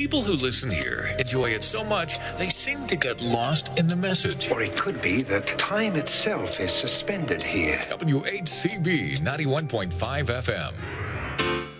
people who listen here enjoy it so much, they seem to get lost in the message. Or it could be that time itself is suspended here. WHCB 91.5 FM.